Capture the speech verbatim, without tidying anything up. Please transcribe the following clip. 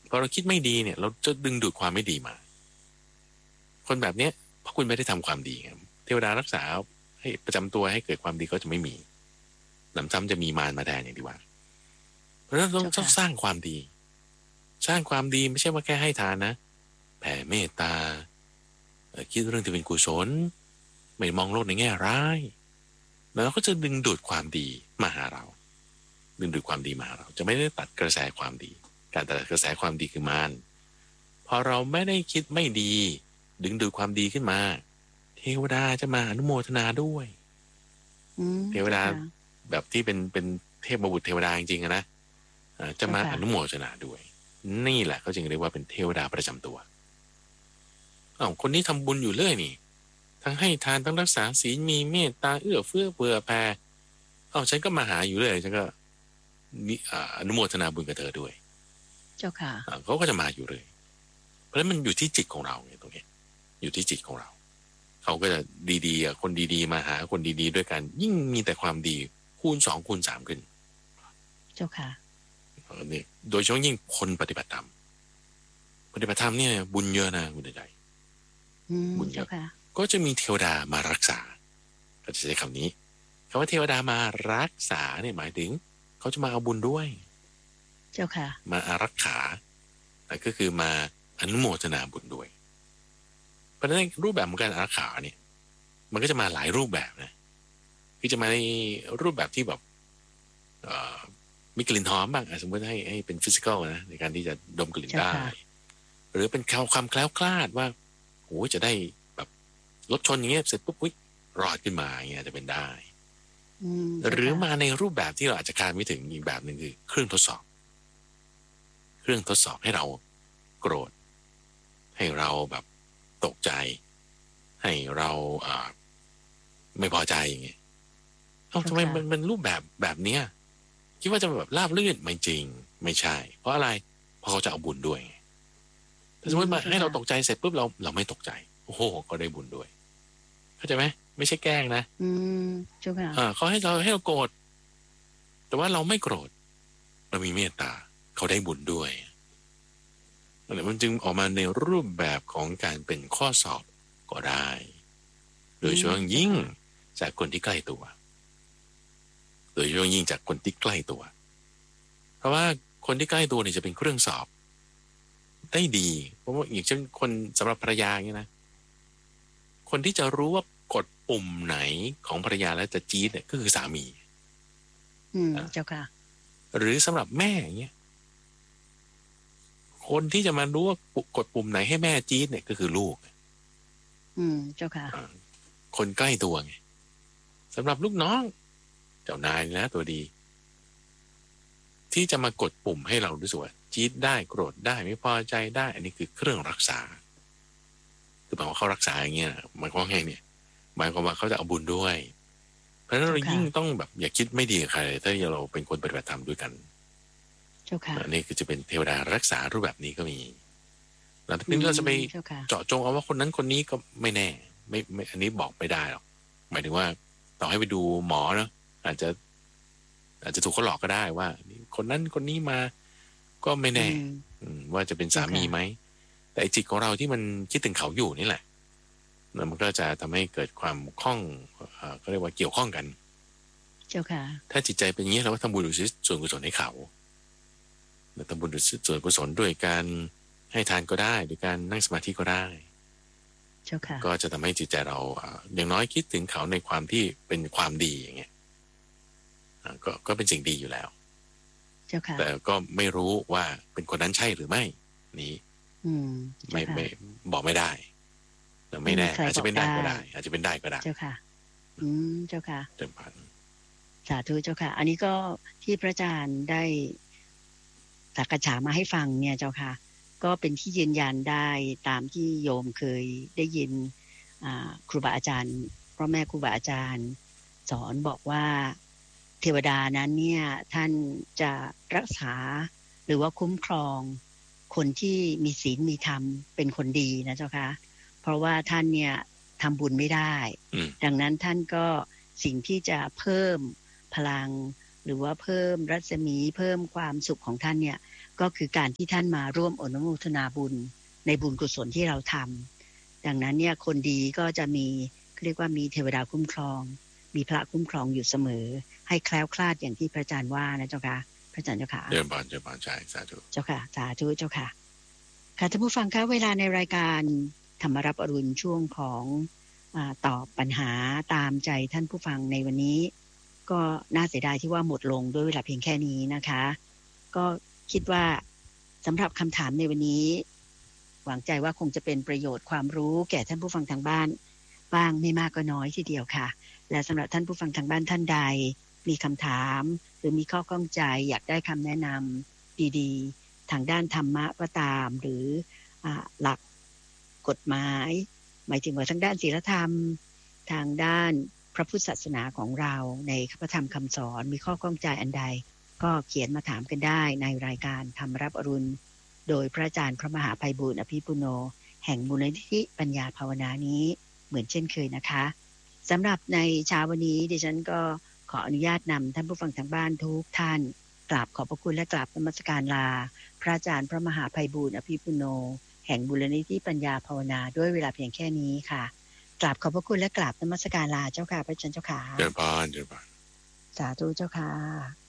พอเราคิดไม่ดีเนี่ยเราจะดึงดูดความไม่ดีมาคนแบบเนี้ยเพราะคุณไม่ได้ทำความดีไงเทวดารักษาให้ประจำตัวให้เกิดความดีก็จะไม่มีหนำซ้ำจะมีมารมาแทนอย่างที่ว่าเพราะฉะนั้นต้องต้องสร้างความดีสร้างความดีไม่ใช่ว่าแค่ให้ทานนะแผ่เมตตาคิดเรื่องที่เป็นกุศลไม่มองโลกในแง่ร้ายแล้วก็จะดึงดูดความดีมาหาเราดึงดูดความดีมาหาเราจะไม่ได้ตัดกระแสความดีการตัดกระแสความดีคือมารพอเราไม่ได้คิดไม่ดีดึงดูดความดีขึ้นมาเทวดาจะมาอนุโมทนาด้วยเทวดาแบบที่เป็นเป็นเทพบุตรเทวดาจริงๆนะจะมาอนุโมทนาด้วยนี่แหละเขาจึงเรียกว่าเป็นเทวดาประจำตัวอ้าวคนนี้ทำบุญอยู่เรื่อยนี่ทั้งให้ทานทั้งรักษาศีลมีเมตตาเอื้อเฟื้อเผื่อแผ่อ้าวฉันก็มาหาอยู่เรื่อยฉันก็อนุโมทนาบุญกับเธอด้วยเจ้าค่ะเขาก็จะมาอยู่เลยเพราะฉะนั้นมันอยู่ที่จิตของเราไงตรงนี้อยู่ที่จิตของเราเขาก็จะดีๆคนดีๆมาหาคนดีๆด้วยกันยิ่งมีแต่ความดีคูณสองคูณสามขึ้นเจ้าค่ะนี่โดยเฉพาะยิ่งคนปฏิบัติธรรมปฏิบัติธรรมเนี่ยบุญเยอะนะคุณใจบุญเยอะก็จะมีเทวดามารักษาก็จะใช้คำนี้คำว่าเทวดามารักษาเนี่ยหมายถึงเขาจะมาเอาบุญด้วยเจ้าค่ะมาอารักขาแต่ก็คือมาอนุโมทนาบุญด้วยเพราะฉะนั้นรูปแบบของการอารักขาเนี่ยมันก็จะมาหลายรูปแบบนะคือจะมาในรูปแบบที่แบบมีกลิ่นหอมบ้างสมมติให้ให้เป็นฟิสิกอลนะในการที่จะดมกลิ่นได้หรือเป็นความแคล้วคลาดว่าโอ้จะได้แบบรถชนอย่างเงี้ยเสร็จปุ๊บอุ๊ยรอดขึ้นมาอย่างเงี้ยจะเป็นได้หรือมาในรูปแบบที่เราอาจจะคาดไม่ถึงอีกแบบหนึ่งคือเครื่องทดสอบเครื่องทดสอบให้เราโกรธให้เราแบบตกใจให้เราอ่าไม่พอใจอย่างเงี้ยเอ้าทำไมมันเป็นรูปแบบแบบเนี้ยคิดว่าจะแบบราบลื่นไม่จริงไม่ใช่เพราะอะไรเพราะเขาจะเอาบุญด้วยถ้าสมมติมาให้เราตกใจเสร็จปุ๊บเราเราไม่ตกใจโอ้โหก็ได้บุญด้วยเข้าใจไหมไม่ใช่แกล้งนะอืมเจ้าค่ะอ่าเขาให้เราให้เราโกรธแต่ว่าเราไม่โกรธเรามีเมตตาเขาได้บุญด้วยมันจึงออกมาในรูปแบบของการเป็นข้อสอบก็ได้โดยเฉพาะยิ่งจากคนที่ใกล้ตัวโดยเฉพาะยิ่งจากคนที่ใกล้ตัวเพราะว่าคนที่ใกล้ตัวเนี่ยจะเป็นเครื่องสอบได้ดีเพราะว่าอย่างเช่นคนสำหรับภรรยาอย่างนี้นะคนที่จะรู้ว่ากดปุ่มไหนของภรรยาแล้วจะจี๊ดเนี่ยก็คือสามีอืมเจ้าค่ะหรือสำหรับแม่อย่างเงี้ยคนที่จะมารู้ว่ากดปุ่มไหนให้แม่จี๊ดเนี่ยก็คือลูกอืมเจ้าค่ะคนใกล้ตัวไงสำหรับลูกน้องเจ้านายนะตัวดีที่จะมากดปุ่มให้เรารู้สึกว่าจี๊ดได้โกรธได้ไม่พอใจได้อันนี้คือเครื่องรักษาคือหมายว่าเขารักษาอย่างเงี้ยหมายความว่าไงเนี่ยหมายความว่าเขาจะเอาบุญด้วยเพราะฉะนั้นเรายิ่งต้องแบบอย่าคิดไม่ดีกับใครถ้าเราเป็นคนปฏิบัติธรรมด้วยกันอันนี้คือจะเป็นเทวดารักษารูปแบบนี้ก็มีแล้วทีนี้เราจะไปเจาะจงเอาว่าคนนั้นคนนี้ก็ไม่แน่ไม่ไม่อันนี้บอกไม่ได้หรอกหมายถึงว่าต่อให้ไปดูหมอเนาะอาจจะอาจจะถูกเขาหลอกก็ได้ว่าคนนั้นคนนี้มาก็ไม่แน่ว่าจะเป็นสามีไหมแต่จิตของเราที่มันคิดถึงเขาอยู่นี่แหละมันก็จะทำให้เกิดความคล้องเขาเรียกว่าเกี่ยวข้องกันเจ้าค่ะถ้าจิตใจเป็นอย่างนี้เราก็ทำบุญอุทิศส่วนกุศลให้เขาทำบุญอุทิศส่วนกุศลด้วยการให้ทานก็ได้หรือการนั่งสมาธิก็ได้เจ้าค่ะก็จะทำให้จิตใจเราอย่างน้อยคิดถึงเขาในความที่เป็นความดีอย่างเงี้ยก็ก็เป็นสิ่งดีอยู่แล้วเจ้าค่ะแต่ก็ไม่รู้ว่าเป็นคนนั้นใช่หรือไม่นี้ไม่ไม่บอกไม่ได้แต่ไม่แน่อาจจะเป็นได้ก็ได้อาจจะเป็นได้ก็ได้เจ้าค่ะอืมเจ้าค่ะเต็มพันสาธุเจ้าค่ะอันนี้ก็ที่พระอาจารย์ได้สักษามาให้ฟังเนี่ยเจ้าค่ะก็เป็นที่ยืนยันได้ตามที่โยมเคยได้ยินครูบาอาจารย์พ่อแม่ครูบาอาจารย์สอนบอกว่าเทวดานั้นเนี่ยท่านจะรักษาหรือว่าคุ้มครองคนที่มีศีลมีธรรมเป็นคนดีนะเจ้าค่ะเพราะว่าท่านเนี่ยทำบุญไม่ได้ดังนั้นท่านก็สิ่งที่จะเพิ่มพลังหรือว่าเพิ่มรัศมีเพิ่มความสุขของท่านเนี่ยก็คือการที่ท่านมาร่วมอนุโมทนาบุญในบุญกุศลที่เราทำดังนั้นเนี่ยคนดีก็จะมีเรียกว่ามีเทวดาคุ้มครองมีพระคุ้มครองอยู่เสมอให้แคล้วคลาดอย่างที่พระอาจารย์ว่านะเจ้าค่ะพระอาจารย์เจ้าค่ะเดินบานเดินบานใจสาธุเจ้าค่ะสาธุเจ้าค่ะค่ะท่านผู้ฟังคะเวลาในรายการธรรมรับอรุณช่วงของอ่าตอบปัญหาตามใจท่านผู้ฟังในวันนี้ก็น่าเสียดายที่ว่าหมดลงด้วยเวลาเพียงแค่นี้นะคะก็คิดว่าสำหรับคำถามในวันนี้หวังใจว่าคงจะเป็นประโยชน์ความรู้แก่ท่านผู้ฟังทางบ้านบ้างไม่มากก็น้อยทีเดียวค่ะและสำหรับท่านผู้ฟังทางบ้านท่านใดมีคำถามหรือมีข้อข้องใจอยากได้คำแนะนำดีๆทางด้านธรรมะก็ตามหรือหลักกฎหมายหมายถึงว่าทางด้านศีลธรรมทางด้านพระพุทธศาสนาของเราในพระธรรมคำสอนมีข้อข้องใจอันใดก็เขียนมาถามกันได้ในรายการธรรมรับอรุณโดยพระอาจารย์พระมหาไพบูลย์อภิปุโนแห่งมูลนิธิปัญญาภาวนานี้เหมือนเช่นเคยนะคะสำหรับในเช้าวันนี้ดิฉันก็ขออนุญาตนำท่านผู้ฟังทางบ้านทุกท่านกราบขอบพระคุณและกราบนมัสการลาพระอาจารย์พระมหาไพบูลย์อภิปุโนแห่งมูลนิธิปัญญาภาวนาด้วยเวลาเพียงแค่นี้ค่ะกราบขอบพระคุณและกราบนมัสการลาเจ้าค่ะพระอาจารย์เจ้าค่ะเดินบานเดินบานสาธุเจ้าค่ะ